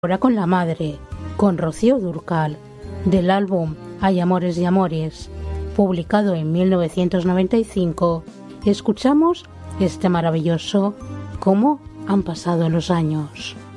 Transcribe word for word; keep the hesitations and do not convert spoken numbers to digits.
Ahora con la madre, con Rocío Dúrcal, del álbum Hay amores y amores, publicado en mil novecientos noventa y cinco, escuchamos este maravilloso Cómo han pasado los años.